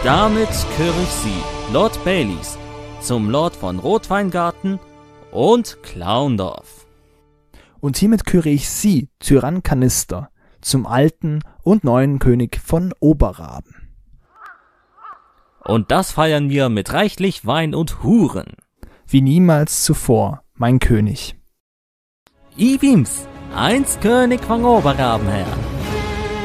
damit küre ich Sie, Lord Baileys, zum Lord von Rotweingarten und Clowndorf. Und hiermit küre ich Sie, Tyrann Kanister, zum alten und neuen König von Oberraben. Und das feiern wir mit reichlich Wein und Huren. Wie niemals zuvor, mein König. Iwims, einst König von Oberraben her.